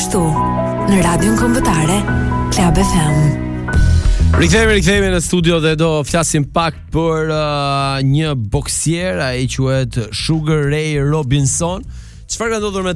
gjithashtu në radion kombëtare Club FM. Rikthehemi në studio dhe do flasim pak për një boksier, ai quhet Sugar Ray Robinson. Çfarë ka ndodhur me